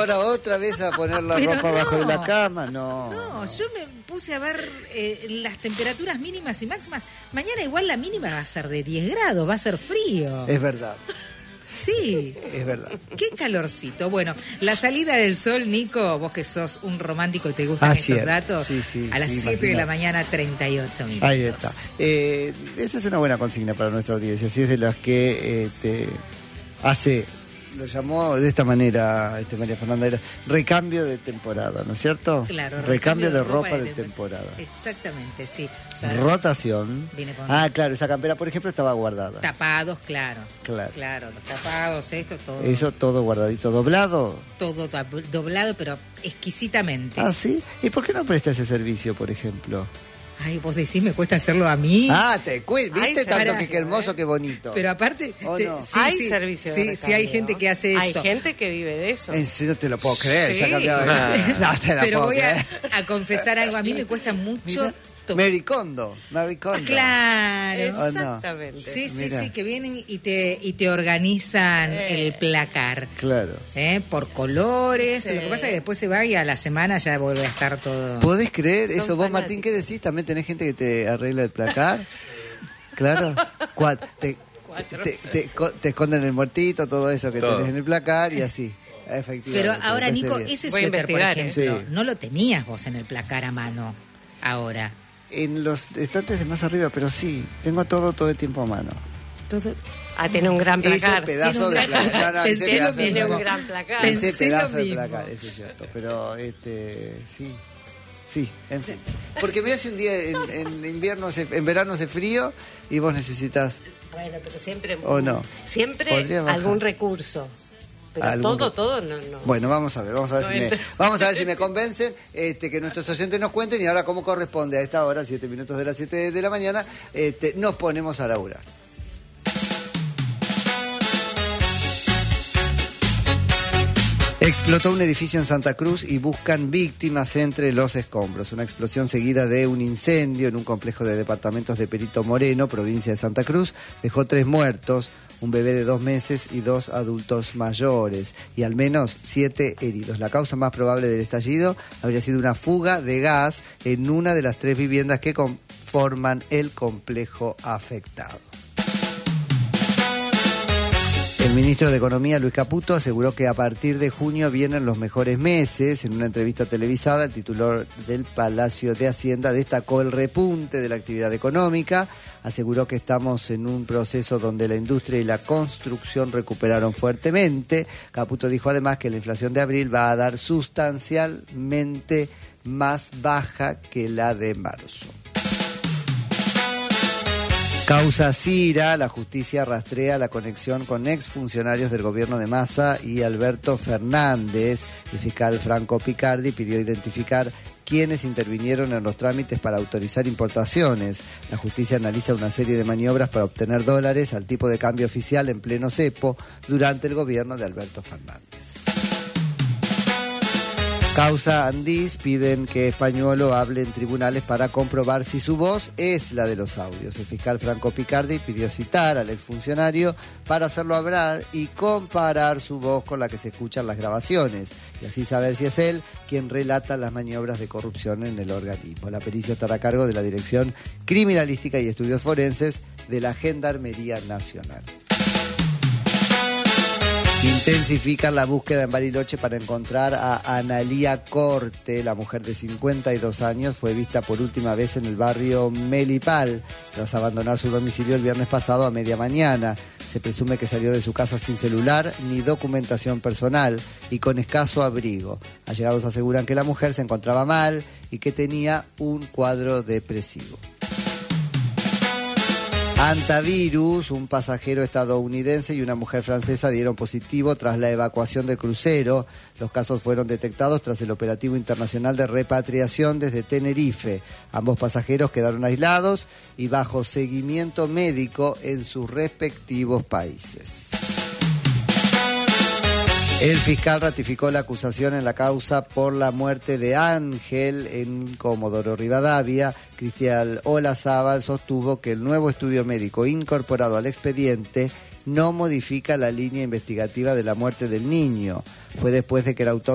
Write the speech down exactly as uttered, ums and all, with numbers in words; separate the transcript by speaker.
Speaker 1: ahora otra vez a poner la
Speaker 2: Pero
Speaker 1: ropa
Speaker 2: no,
Speaker 1: abajo de la cama. No.
Speaker 2: No, yo me puse a ver eh, las temperaturas mínimas y máximas. Mañana igual la mínima va a ser de diez grados, va a ser frío.
Speaker 1: Es verdad.
Speaker 2: Sí.
Speaker 1: Es verdad.
Speaker 2: Qué calorcito. Bueno, la salida del sol, Nico, vos que sos un romántico y te gustan
Speaker 1: Ah,
Speaker 2: estos
Speaker 1: cierto.
Speaker 2: datos,
Speaker 1: Sí, sí,
Speaker 2: a las
Speaker 1: sí,
Speaker 2: siete de
Speaker 1: imagínate.
Speaker 2: la mañana, treinta y ocho minutos.
Speaker 1: Ahí está. Eh, esta es una buena consigna para nuestra audiencia. Si es de las que eh, te hace, lo llamó de esta manera, este María Fernanda, era recambio de temporada, ¿no es cierto?
Speaker 2: Claro,
Speaker 1: recambio de ropa de,
Speaker 2: de
Speaker 1: temporada.
Speaker 2: Exactamente, sí. O sea,
Speaker 1: Rotación.
Speaker 2: viene con
Speaker 1: Ah, claro, esa campera, por ejemplo, estaba guardada.
Speaker 2: tapados, claro.
Speaker 1: Claro.
Speaker 2: Claro, los tapados, esto, todo.
Speaker 1: Eso todo guardadito, doblado.
Speaker 2: Todo do- doblado, pero exquisitamente.
Speaker 1: Ah, ¿sí? ¿Y por qué no presta ese servicio, por ejemplo?
Speaker 2: Ay, vos decís, me cuesta hacerlo a mí.
Speaker 1: Ah, te cuidas,
Speaker 3: Ay,
Speaker 1: ¿viste? Tanto
Speaker 2: para-
Speaker 1: que qué hermoso, qué bonito.
Speaker 2: Pero aparte,
Speaker 1: ¿O
Speaker 2: te-
Speaker 1: no?
Speaker 2: sí,
Speaker 3: hay
Speaker 2: sí,
Speaker 3: servicio de
Speaker 2: sí, sí, hay
Speaker 3: recambio.
Speaker 2: gente que hace eso.
Speaker 3: Hay gente que vive de eso.
Speaker 1: En serio te lo puedo creer,
Speaker 3: Sí.
Speaker 1: ya cambiaba. No te la
Speaker 2: Pero
Speaker 1: puedo
Speaker 2: voy a,
Speaker 1: creer.
Speaker 2: a confesar algo, a mí me cuesta mucho.
Speaker 1: Mira,
Speaker 2: to-
Speaker 1: Mary Kondo, Mary Kondo.
Speaker 2: Claro.
Speaker 1: ¿O no?
Speaker 3: Exactamente.
Speaker 2: Sí, sí,
Speaker 1: Mira.
Speaker 2: sí, que vienen y te y te organizan
Speaker 3: Eh.
Speaker 2: el placar.
Speaker 1: Claro.
Speaker 2: ¿eh? Por colores.
Speaker 3: Sí.
Speaker 2: Lo que pasa es que después se va y a la semana ya vuelve a estar todo.
Speaker 1: ¿Podés creer
Speaker 3: Son
Speaker 1: eso? Vos, Martín, ¿qué
Speaker 3: fanáticos.
Speaker 1: decís? ¿También tenés gente que te arregla el placar? Claro. Cua- te,
Speaker 3: Cuatro.
Speaker 1: te, te- co- te esconden el muertito, todo eso que
Speaker 4: Todo.
Speaker 1: tenés en el placar y así. Efectivamente.
Speaker 2: Pero ahora,
Speaker 1: me
Speaker 2: Nico,
Speaker 1: parece bien.
Speaker 2: ese
Speaker 3: Voy a
Speaker 2: suéter, por
Speaker 3: investigar, ¿eh?
Speaker 2: ejemplo,
Speaker 1: Sí.
Speaker 2: no lo tenías vos en el placar a mano ahora.
Speaker 1: En los estantes de más arriba, pero sí, tengo todo todo el tiempo a mano.
Speaker 2: Todo.
Speaker 3: Ah, tiene un gran
Speaker 1: Ese
Speaker 3: placar.
Speaker 1: pedazo de
Speaker 2: Tiene un gran-
Speaker 1: placar. No, no, ese
Speaker 2: Pensé
Speaker 1: pedazo
Speaker 2: lo
Speaker 1: de
Speaker 2: mismo.
Speaker 3: Tiene un
Speaker 1: placar.
Speaker 3: gran placar.
Speaker 2: Pensé
Speaker 1: Ese pedazo
Speaker 2: lo
Speaker 1: de
Speaker 2: mismo.
Speaker 1: placar, eso es cierto. Pero, este, sí. Sí, en fin. Porque mirá si un día en, en invierno, hace- en verano hace frío y vos necesitas...
Speaker 3: Bueno, pero siempre.
Speaker 1: ¿O no?
Speaker 3: Siempre
Speaker 1: Podría bajar.
Speaker 3: algún recurso. Pero
Speaker 1: Algún
Speaker 3: todo,
Speaker 1: re-
Speaker 3: todo no, no.
Speaker 1: Bueno, vamos a ver, vamos a ver,
Speaker 3: No
Speaker 1: si, me,
Speaker 3: entra.
Speaker 1: vamos a ver si me convencen, este, que nuestros oyentes nos cuenten y ahora como corresponde a esta hora, siete minutos de las siete de la mañana, este, nos ponemos a laburar. Explotó un edificio en Santa Cruz y buscan víctimas entre los escombros. Una explosión seguida de un incendio en un complejo de departamentos de Perito Moreno, provincia de Santa Cruz, dejó tres muertos, un bebé de dos meses y dos adultos mayores, y al menos siete heridos. La causa más probable del estallido habría sido una fuga de gas en una de las tres viviendas que conforman el complejo afectado. El ministro de Economía, Luis Caputo, aseguró que a partir de junio vienen los mejores meses. En una entrevista televisada, el titular del Palacio de Hacienda destacó el repunte de la actividad económica. Aseguró que estamos en un proceso donde la industria y la construcción recuperaron fuertemente. Caputo dijo además que la inflación de abril va a dar sustancialmente más baja que la de marzo. Causa Cira, la justicia rastrea la conexión con exfuncionarios del gobierno de Massa y Alberto Fernández. El fiscal Franco Picardi pidió identificar quienes intervinieron en los trámites para autorizar importaciones. La justicia analiza una serie de maniobras para obtener dólares al tipo de cambio oficial en pleno cepo durante el gobierno de Alberto Fernández. Causa Andís, piden que Españolo hable en tribunales para comprobar si su voz es la de los audios. El fiscal Franco Picardi pidió citar al exfuncionario para hacerlo hablar y comparar su voz con la que se escuchan las grabaciones, y así saber si es él quien relata las maniobras de corrupción en el organismo. La pericia estará a cargo de la Dirección Criminalística y Estudios Forenses de la Gendarmería Nacional. Intensifican la búsqueda en Bariloche para encontrar a Analía Corte. La mujer de cincuenta y dos años fue vista por última vez en el barrio Melipal tras abandonar su domicilio el viernes pasado a media mañana. Se presume que salió de su casa sin celular ni documentación personal y con escaso abrigo. Allegados aseguran que la mujer se encontraba mal y que tenía un cuadro depresivo. Antavirus, un pasajero estadounidense y una mujer francesa dieron positivo tras la evacuación del crucero. Los casos fueron detectados tras el operativo internacional de repatriación desde Tenerife. Ambos pasajeros quedaron aislados y bajo seguimiento médico en sus respectivos países. El fiscal ratificó la acusación en la causa por la muerte de Ángel en Comodoro Rivadavia. Cristian Olazábal sostuvo que el nuevo estudio médico incorporado al expediente no modifica la línea investigativa de la muerte del niño. Fue después de que la autopsia